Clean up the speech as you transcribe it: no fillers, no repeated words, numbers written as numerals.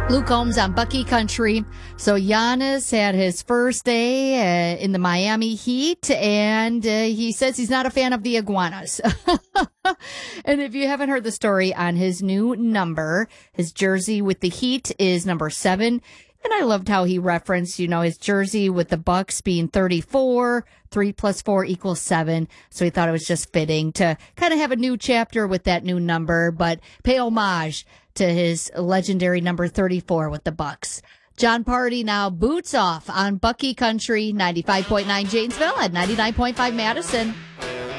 Luke Combs on Bucky Country. So Giannis had his first day in the Miami Heat, and he says he's not a fan of the iguanas. And if you haven't heard the story on his new number, his jersey with the Heat is number 7. And I loved how he referenced, his jersey with the Bucks being 34, 3 plus 4 equals 7. So he thought it was just fitting to kind of have a new chapter with that new number, but pay homage to his legendary number 34 with the Bucks. John Party now boots off on Bucky Country, 95.9 Janesville at 99.5 Madison.